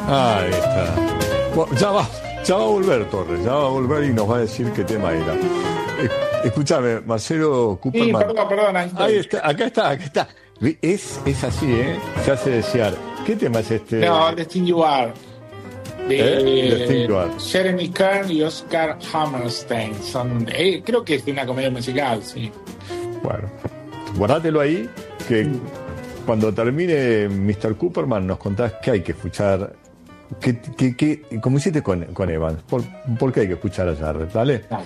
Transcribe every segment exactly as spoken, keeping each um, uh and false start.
Ahí está. Bueno, ya va, ya va a volver Torres, ya va a volver y nos va a decir qué tema era. Eh, escúchame, Marcelo Sí, Cooperman. perdón, perdón, ahí Ahí estoy. está, acá está, acá está. Es, es así, ¿eh? Se hace desear. ¿Qué tema es No, este? The Thing You Are, ¿Eh? The Thing de You Are. Jeremy Kern y Oscar Hammerstein. Son, eh, creo que es de una comedia musical, sí. Bueno, guardátelo ahí, que cuando termine míster Cooperman nos contás qué hay que escuchar. ¿Qué, qué, qué, como hiciste con, con Evans? ¿Por, ¿Por qué hay que escuchar a Jarrett? ¿Vale? Dale.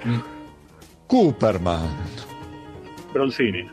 Cooperman. Bronzini.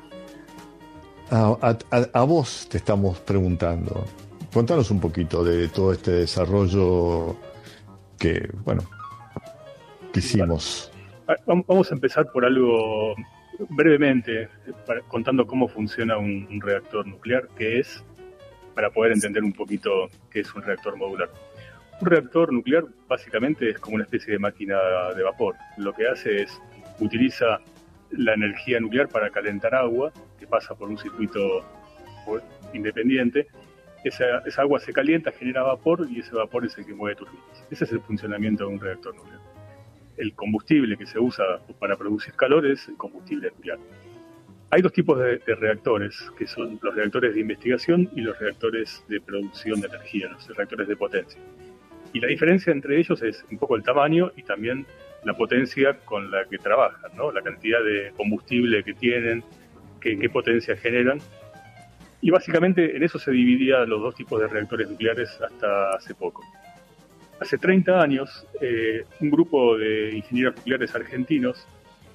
A, a, a, a vos te estamos preguntando. Contanos un poquito de todo este desarrollo que, bueno, que hicimos. Vamos a empezar por algo brevemente, para, contando cómo funciona un, un reactor nuclear, que es, para poder entender un poquito qué es un reactor modular. Un reactor nuclear básicamente es como una especie de máquina de vapor. Lo que hace es, utiliza la energía nuclear para calentar agua, que pasa por un circuito independiente. Esa, esa agua se calienta, genera vapor, y ese vapor es el que mueve turbinas. Ese es el funcionamiento de un reactor nuclear. El combustible que se usa para producir calor es el combustible nuclear. Hay dos tipos de, de reactores, que son los reactores de investigación y los reactores de producción de energía, los reactores de potencia. Y la diferencia entre ellos es un poco el tamaño y también la potencia con la que trabajan, ¿no? La cantidad de combustible que tienen, qué, qué potencia generan. Y básicamente en eso se dividían los dos tipos de reactores nucleares hasta hace poco. Hace treinta años, eh, un grupo de ingenieros nucleares argentinos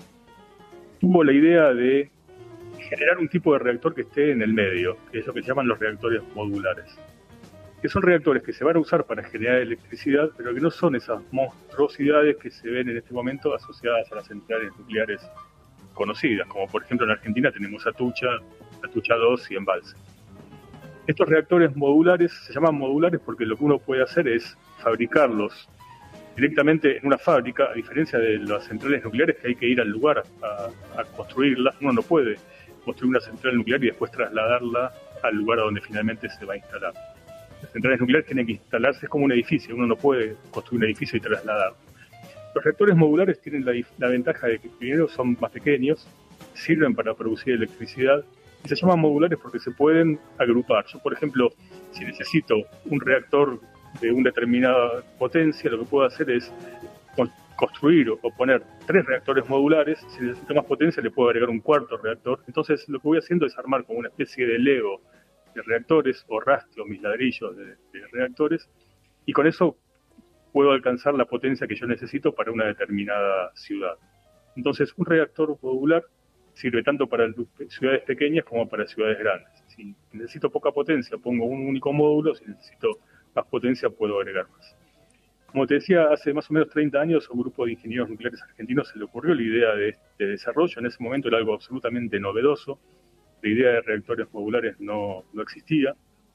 tuvo la idea de generar un tipo de reactor que esté en el medio, que es lo que se llaman los reactores modulares, que son reactores que se van a usar para generar electricidad, pero que no son esas monstruosidades que se ven en este momento asociadas a las centrales nucleares conocidas, como por ejemplo en Argentina tenemos Atucha, Atucha dos y Embalse. Estos reactores modulares se llaman modulares porque lo que uno puede hacer es fabricarlos directamente en una fábrica, a diferencia de las centrales nucleares que hay que ir al lugar a, a construirlas. Uno no puede construir una central nuclear y después trasladarla al lugar a donde finalmente se va a instalar. Las centrales nucleares tienen que instalarse, es como un edificio, uno no puede construir un edificio y trasladarlo. Los reactores modulares tienen la, la ventaja de que primero son más pequeños, sirven para producir electricidad, y se llaman modulares porque se pueden agrupar. Yo, por ejemplo, si necesito un reactor de una determinada potencia, lo que puedo hacer es construir o poner tres reactores modulares. Si necesito más potencia, le puedo agregar un cuarto reactor. Entonces, lo que voy haciendo es armar como una especie de Lego de reactores, o rastro mis ladrillos de, de reactores, y con eso puedo alcanzar la potencia que yo necesito para una determinada ciudad. Entonces, un reactor modular sirve tanto para ciudades pequeñas como para ciudades grandes. Si necesito poca potencia, pongo un único módulo. Si necesito más potencia, puedo agregar más. Como te decía, hace más o menos treinta años a un grupo de ingenieros nucleares argentinos se le ocurrió la idea de, de desarrollo. En ese momento era algo absolutamente novedoso. La idea de reactores modulares no, no existía.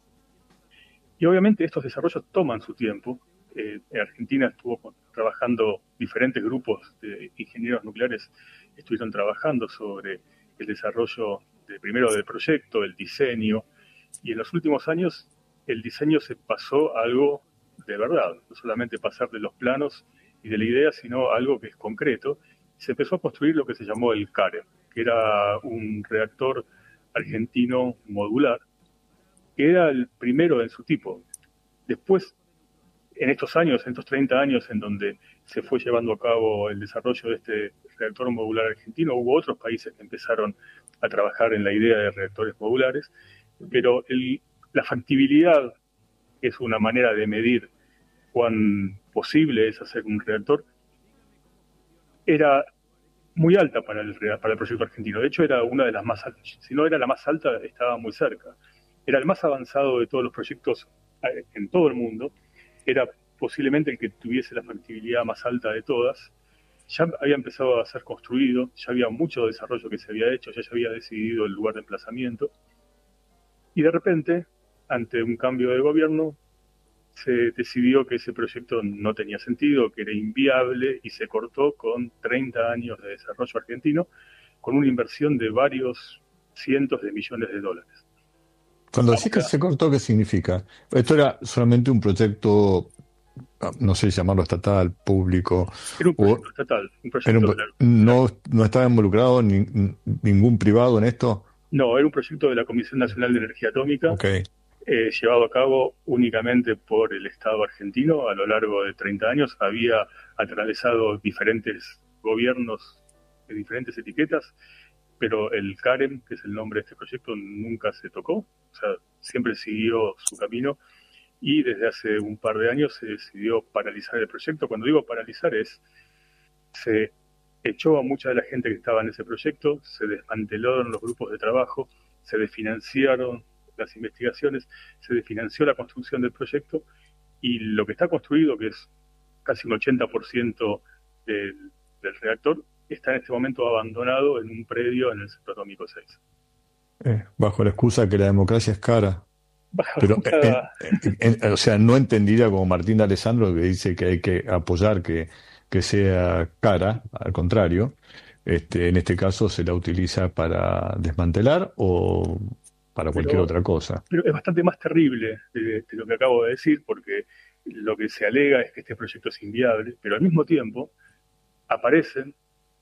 Y obviamente estos desarrollos toman su tiempo. Eh, en Argentina estuvo trabajando diferentes grupos de ingenieros nucleares, estuvieron trabajando sobre el desarrollo de, primero del proyecto, el diseño, y en los últimos años el diseño se pasó a algo de verdad, no solamente pasar de los planos y de la idea, sino algo que es concreto. Se empezó a construir lo que se llamó el CARE, que era un reactor argentino modular, que era el primero en su tipo. Después, en estos años, en estos treinta años en donde se fue llevando a cabo el desarrollo de este reactor modular argentino, hubo otros países que empezaron a trabajar en la idea de reactores modulares, pero el, la factibilidad, que es una manera de medir cuán posible es hacer un reactor, era muy alta para el, para el proyecto argentino. De hecho, era una de las más altas. Si no era la más alta, estaba muy cerca. Era el más avanzado de todos los proyectos en todo el mundo. Era posiblemente el que tuviese la factibilidad más alta de todas. Ya había empezado a ser construido, ya había mucho desarrollo que se había hecho, ya se había decidido el lugar de emplazamiento. Y de repente, ante un cambio de gobierno, se decidió que ese proyecto no tenía sentido, que era inviable, y se cortó con treinta años de desarrollo argentino, con una inversión de varios cientos de millones de dólares. Cuando decís que se cortó, ¿qué significa? ¿Esto era solamente un proyecto, no sé llamarlo estatal, público? Era un O proyecto estatal, un era un proyecto pro- de la, no, no estaba involucrado ni- ningún privado en esto? no, era un proyecto de la Comisión Nacional de Energía Atómica, Ok. eh, llevado a cabo únicamente por el Estado argentino a lo largo de treinta años. Había atravesado diferentes gobiernos de diferentes etiquetas, pero el CAREM, que es el nombre de este proyecto, nunca se tocó, o sea, siempre siguió su camino y desde hace un par de años se decidió paralizar el proyecto. Cuando digo paralizar es, se echó a mucha de la gente que estaba en ese proyecto, se desmantelaron los grupos de trabajo, se desfinanciaron las investigaciones, se desfinanció la construcción del proyecto y lo que está construido, que es casi un ochenta por ciento del, del reactor, está en este momento abandonado en un predio en el Centro Atómico seis. Eh, bajo la excusa que la democracia es cara. Bajo Pero, excusa, eh, eh, eh, o sea, no entendida como Martín de Alessandro, que dice que hay que apoyar que, que sea cara, al contrario, este, en este caso se la utiliza para desmantelar o para cualquier pero, otra cosa. pero es bastante más terrible de, de lo que acabo de decir, porque lo que se alega es que este proyecto es inviable, pero al mismo tiempo aparecen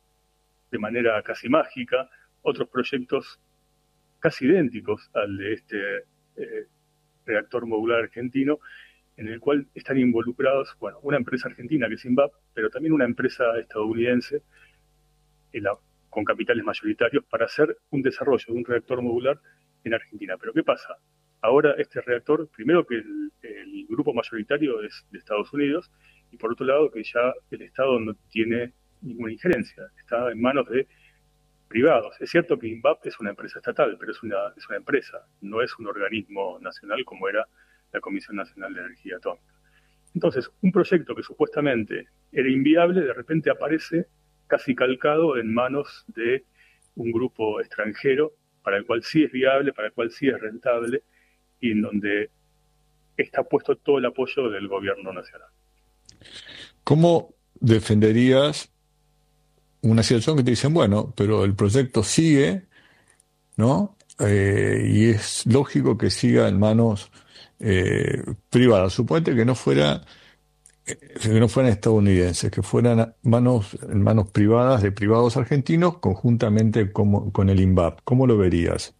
de manera casi mágica otros proyectos casi idénticos al de este eh, reactor modular argentino, en el cual están involucrados, bueno, una empresa argentina que es INVAP, pero también una empresa estadounidense en la, con capitales mayoritarios para hacer un desarrollo de un reactor modular en Argentina. Pero ¿qué pasa? Ahora este reactor, primero que el, el grupo mayoritario es de Estados Unidos, y por otro lado que ya el Estado no tiene ninguna injerencia, está en manos de privados. Es cierto que INVAP es una empresa estatal, pero es una, es una empresa, no es un organismo nacional como era la Comisión Nacional de Energía Atómica. Entonces, un proyecto que supuestamente era inviable, de repente aparece casi calcado en manos de un grupo extranjero, para el cual sí es viable, para el cual sí es rentable, y en donde está puesto todo el apoyo del gobierno nacional. ¿Cómo defenderías una situación que te dicen, bueno, pero el proyecto sigue, ¿no? Eh, y es lógico que siga en manos eh, privadas? Suponete que no fuera, eh, que no fueran estadounidenses, que fueran manos, en manos privadas de privados argentinos conjuntamente como, con el INVAP. ¿Cómo lo verías?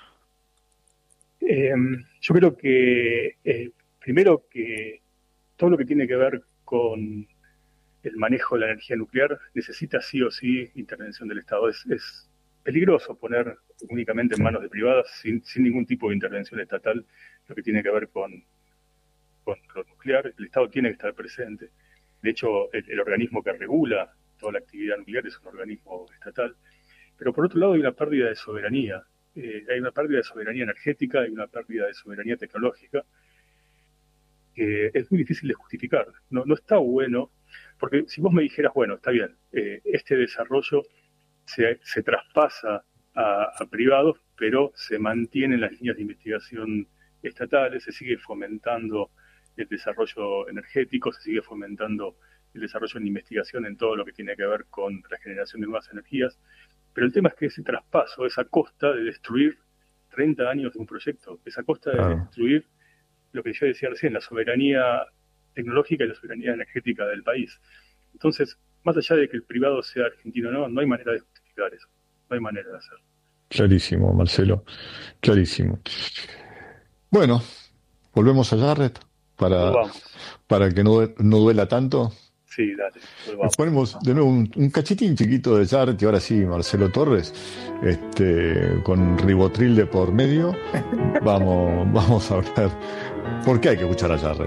Eh, yo creo que, eh, primero que todo lo que tiene que ver con el manejo de la energía nuclear necesita sí o sí intervención del Estado. Es, es peligroso poner únicamente en manos de privadas, sin, sin ningún tipo de intervención estatal, lo que tiene que ver con, con lo nuclear. El Estado tiene que estar presente. De hecho, el, el organismo que regula toda la actividad nuclear es un organismo estatal. Pero por otro lado hay una pérdida de soberanía. Eh, hay una pérdida de soberanía energética, hay una pérdida de soberanía tecnológica, que es muy difícil de justificar. No, no está bueno, porque si vos me dijeras, bueno, está bien, eh, este desarrollo se, se traspasa a, a privados, pero se mantienen las líneas de investigación estatales, se sigue fomentando el desarrollo energético, se sigue fomentando el desarrollo en investigación en todo lo que tiene que ver con la generación de nuevas energías, pero el tema es que ese traspaso es a costa de destruir treinta años de un proyecto, es a costa de Claro. destruir lo que yo decía recién, la soberanía tecnológica y la soberanía energética del país. Entonces, más allá de que el privado sea argentino o no, no hay manera de justificar eso, no hay manera de hacerlo. Clarísimo, Marcelo, clarísimo. Bueno, volvemos a Jarret para, Volvamos. para que no, no duela tanto. Sí, dale, Nos volvamos. ponemos de nuevo un, un cachitín chiquito de Jarret y ahora sí, Marcelo Torres, este, con ribotril de por medio. Vamos, vamos a ver por qué hay que escuchar a Jarret.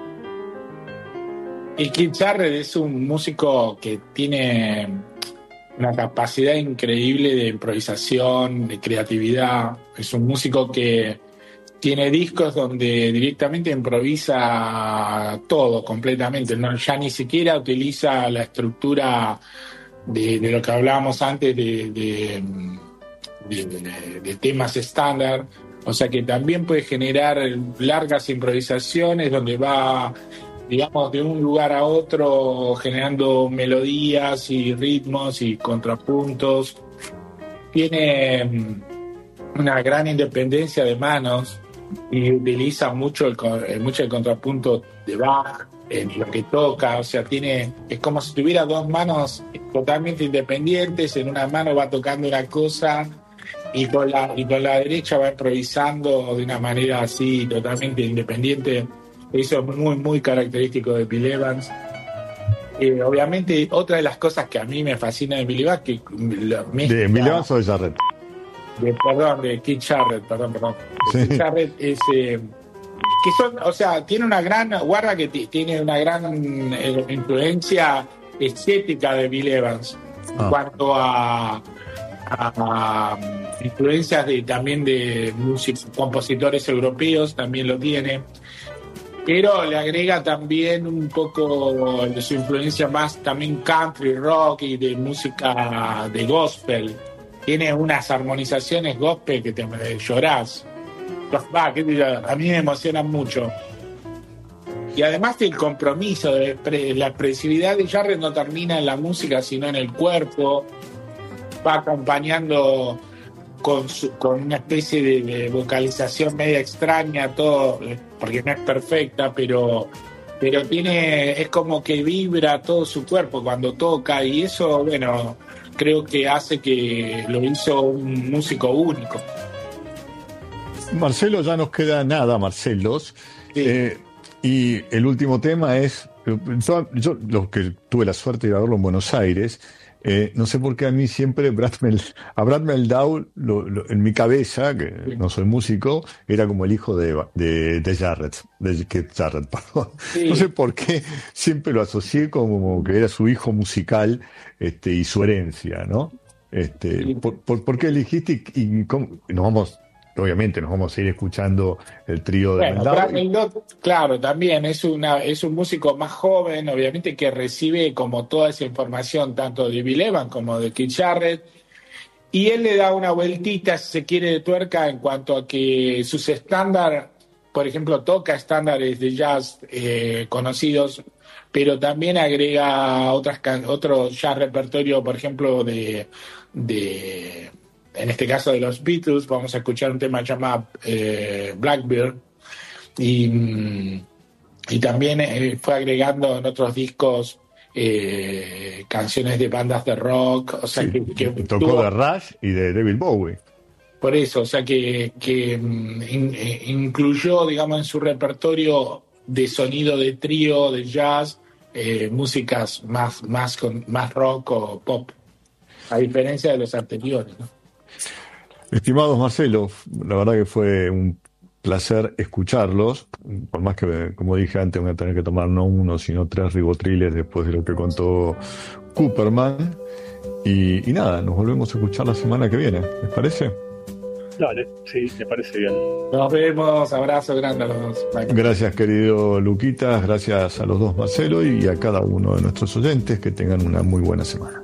Y Keith Jarrett es un músico que tiene una capacidad increíble de improvisación, de creatividad. Es un músico que tiene discos donde directamente improvisa todo completamente. No, ya ni siquiera utiliza la estructura de, de lo que hablábamos antes de, de, de, de, de temas estándar. O sea que también puede generar largas improvisaciones donde va, digamos, de un lugar a otro generando melodías y ritmos y contrapuntos. Tiene una gran independencia de manos. y utiliza mucho el, mucho el contrapunto de Bach en lo que toca, o sea, tiene, es como si tuviera dos manos totalmente independientes. En una mano va tocando una cosa y con la, y con la derecha va improvisando de una manera así totalmente independiente. Eso es muy, muy característico de Bill Evans. Eh, obviamente, otra de las cosas que a mí me fascina de Bill Evans, que lo mezcla, ¿De Bill Evans o de Jarrett? De, perdón, de Keith Jarrett, perdón, perdón. Sí. Keith Jarrett es... Eh, que son, o sea, tiene una gran, guarda que t- tiene una gran eh, influencia estética de Bill Evans Ah. en cuanto a, a, a influencias de, también de músicos, compositores europeos, también lo tiene, pero le agrega también un poco de su influencia más también country rock y de música de gospel. Tiene unas armonizaciones gospel que te eh, llorás. Va, qué sé yo, a mí me emocionan mucho. Y además el compromiso, de pre, la expresividad de Jarrett no termina en la música, sino en el cuerpo. Va acompañando con, su, con una especie de, de vocalización media extraña, todo, porque no es perfecta, pero, pero tiene, es como que vibra todo su cuerpo cuando toca, y eso, bueno, creo que hace que lo hizo un músico único. Marcelo, ya nos queda nada, Marcelos. Sí. Eh, y el último tema es, yo, yo lo que tuve la suerte de verlo en Buenos Aires, eh, no sé por qué a mí siempre Brad Mel, a Brad Meldau, lo, lo, en mi cabeza, que sí. no soy músico, era como el hijo de, de, de Jarrett, de Keith Jarrett, perdón. Sí. No sé por qué siempre lo asocié como que era su hijo musical, este, y su herencia, ¿no? Este, sí. por, por, ¿Por qué elegiste y, y cómo, nos vamos... Obviamente nos vamos a ir escuchando el trío de bueno, Brad Meldau, claro, también es una es un músico más joven, obviamente, que recibe como toda esa información tanto de Bill Evans como de Keith Jarrett, y él le da una vueltita, si se quiere, de tuerca en cuanto a que sus estándares, por ejemplo, toca estándares de jazz eh, conocidos, pero también agrega otras otro jazz repertorio, por ejemplo, de de en este caso de los Beatles. Vamos a escuchar un tema llamado eh, Blackbird, y, y también eh, fue agregando en otros discos eh, canciones de bandas de rock, o sea, sí, que, que tocó tuvo, de Rush y de David Bowie. Por eso, o sea, que, que in, incluyó, digamos, en su repertorio de sonido de trío, de jazz, eh, músicas más, más, con, más rock o pop, a diferencia de los anteriores, ¿no? Estimados Marcelo, la verdad que fue un placer escucharlos, por más que, como dije antes, voy a tener que tomar no uno, sino tres ribotriles después de lo que contó Cooperman. Y, y nada, nos volvemos a escuchar la semana que viene, ¿les parece? Dale, sí, me parece bien. Nos vemos, abrazo grande a los dos. Bye. Gracias, querido Luquitas, gracias a los dos, Marcelo, y a cada uno de nuestros oyentes, que tengan una muy buena semana.